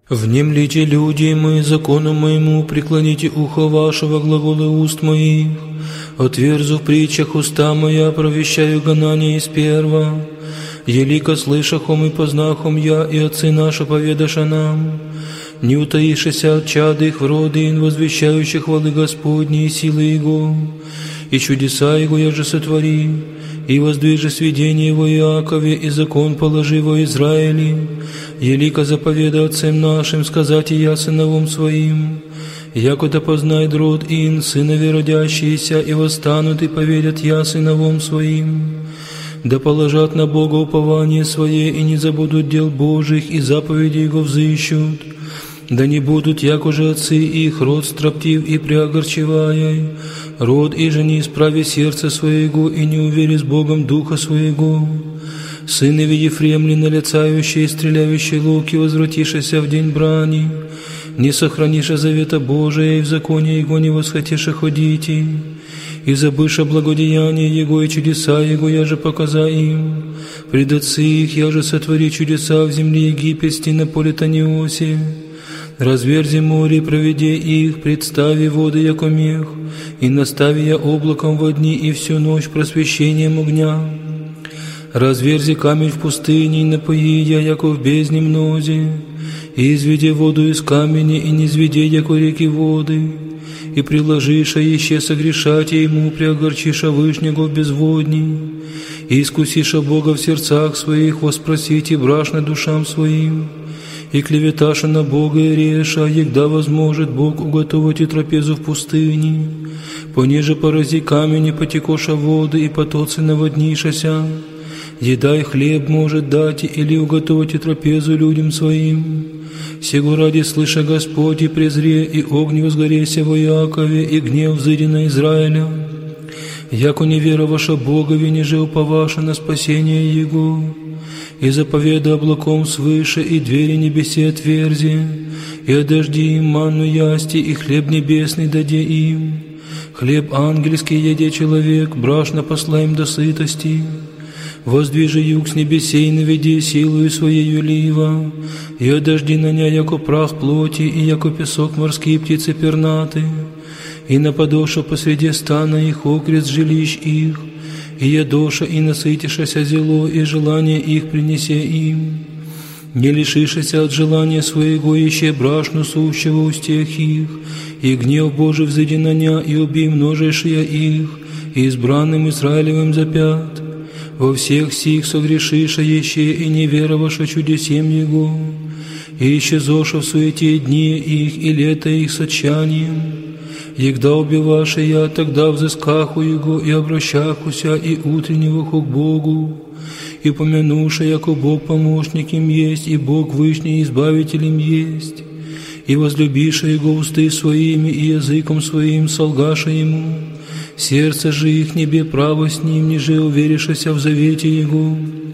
Внемлите, люди мои, закону моему, преклоните ухо вашего, глаголы уст моих. Отверзу в притчах уста моя, провещаю гонание из перва. Елико слышахом и познахом я, и отцы наши поведаша нам. Не утаишься от чад их в роды, возвещающих хвалы Господни и силы Его. И чудеса Его я же сотвори, и воздвижи сведение во Иакове, и закон положи во Израиле. Елико заповеда отцам нашим, сказать и я сыновом своим. Якуда познает род ин, сынови родящиеся, и восстанут, и поведят я сыновом своим. Да положат на Бога упование свое, и не забудут дел Божьих, и заповеди Его взыщут. Да не будут, як уже отцы их, род строптив и преогорчевая, род и же не исправи сердце своего, и не увери с Богом духа своего. Сыны Ефремли, налицающие и стреляющие луки, возвратишься в день брани. Не сохраниша завета Божия, и в законе Его не восхотиша ходите. И забыша благодеяние Его и чудеса Его, я же показа им. Пред отцы их я же сотвори чудеса в земле египетской на поле Таниосе. Разверзи море, проведи их, представи воды, яко мех, и настави я облаком во дни и всю ночь просвещением огня. Разверзи камень в пустыне, и напои я, яко в бездне мнозе, и изведи воду из камня, и не изведи, яко реки воды, и приложиша еще согрешать ему, преогорчиша Вышнего в безводни, и искусиша Бога в сердцах своих, воспросите брашно душам своим, и клеветаша на Бога и реша, егда возможет Бог уготовить и трапезу в пустыне, пониже порази камень, и потекоша воды, и потоцы наводнишася. Еда и хлеб может дать, или уготовить и трапезу людям своим. Сего ради слыша Господь, и презре, и огни возгореся во Иакове, и гнев взыди на Израиля. Яко не вероваша Богови, ниже уповаша на спасение Его. И заповеда облаком свыше, и двери небесе отверзи, и одожди им манну ясти, и хлеб небесный даде им. Хлеб ангельский еде человек, брашно посла им до сытости. Воздвижи юг с небесей, наведи силою своею лива, и одожди на ня, яко прах плоти, и яко песок морские птицы пернаты, и нападоша посреди стана их окрест жилищ их, и ядоша, и насытишася зело, и желание их принесе им. Не лишишься от желания своего, ище брашну сущего устех их, и гнев Божий взыди на ня, и убей множешия их, и избранным Израилевым запят. Во всех сих согрешиша еще, и не вероваша чудесем Его, и исчезоша в суете дни их, и лето их с отчаянием. Егда убиваша я, тогда взыскаху Его, и обращахуся, и утреннего к Богу, и помянуша, яко Бог помощник им есть, и Бог вышний избавителем есть, и возлюбиша Его усты своими, и языком своим солгаша Ему. Сердце же их небе право с ним, ниже уверишься в завете Его.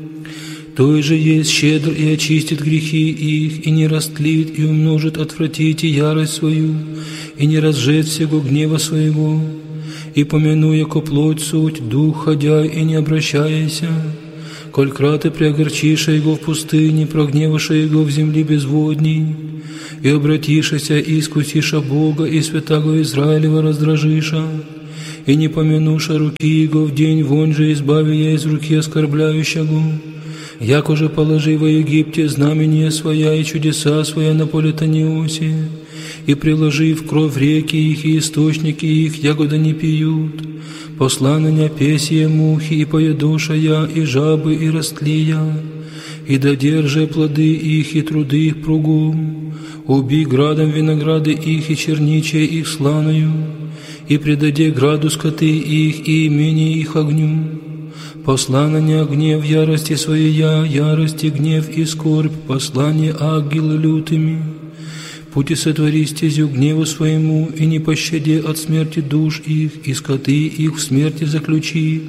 Той же есть щедр и очистит грехи их, и не растлит, и умножит отвратить и ярость свою, и не разжег всего гнева своего. И помяну, яко плоть суть, дух ходяй, и не обращайся. Коль краты преогорчиша Его в пустыне, прогневаша Его в земле безводней, и обратишася, и искусиша Бога, и святаго Израилева раздражиша. И не помянуша руки Его в день, вон же избави я из руки оскорбляющего. Яко же положи во Египте знамение своя и чудеса своя на поле Таниосе, и приложи в кровь реки их и источники их, ягода не пьют. Посла на ня песье мухи, и поедоша я, и жабы, и растлия, и додержи плоды их, и труды их пругом. Убей градом винограды их, и черничие их сланою, и предаде граду скоты их, и имение их огню. Посла на ня гнев ярости своя, ярости, гнев и скорбь, послание ангелы лютыми. Пути сотвори стезю гневу своему, и не пощади от смерти душ их, и скоты их в смерти заключи.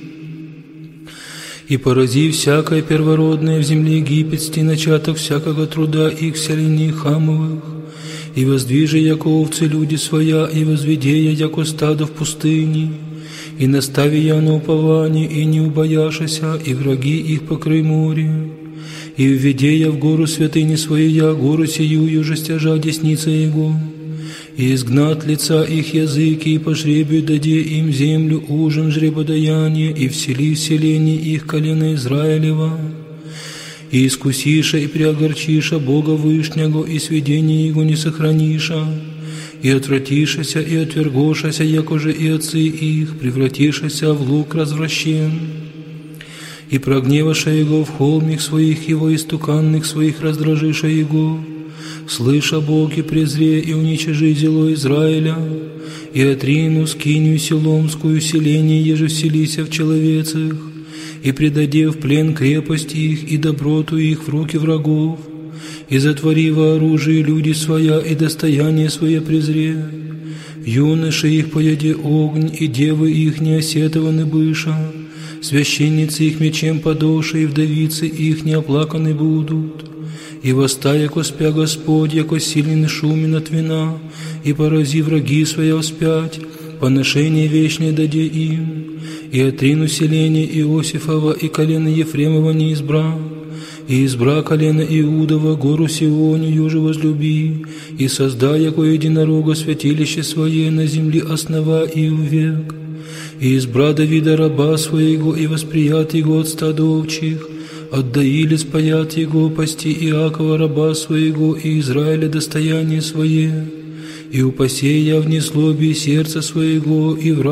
И порази всякое первородное в земле египетской, начаток всякого труда их в селении Хамовых. И воздвижи, яко овцы люди своя, и возведи я, яко стадо в пустыне, и настави я на упование, и не убояшася, и враги их покрой море. И введе я в гору святыни своей, я гору сию, жестяжа десница Его. И изгнат лица их языки, и по жребию даде им землю ужин жребодаяние, и всели вселение их колено Израилева. И искусиша, и преогорчиша Бога Вышнего, и сведение Его не сохраниша, и отвратишася, и отвергошася, якоже и отцы их, превратишася в лук развращен. И прогневаша Его в холмих своих, Его истуканных своих раздражиша Его. Слыша Бог, и презре, и уничижи зело Израиля, и отрину скинию селомскую селение, еже вселися в человецах, и предаде в плен крепость их и доброту их в руки врагов, и затвори во оружие люди своя, и достояние свое презре. Юноши их поеде огонь, и девы их не осетованы быша, священницы их мечем подоши, и вдовицы их не оплаканы будут. И восста, яко спя Господь, яко сильный шумен от вина, и порази враги своя вспять, поношение вечное даде им, и отрину селение Иосифова, и колено Ефремова не избра, и избра колено Иудова, гору Сионию же возлюби, и создай, яко единорога, святилище свое на земле основа и увек, и избра Давида раба своего, и восприят его от стада овчих, отдаили спаят его пасти Иакова раба своего, и Израиля достояние свое, и упаси я в неслобии сердца своего, и в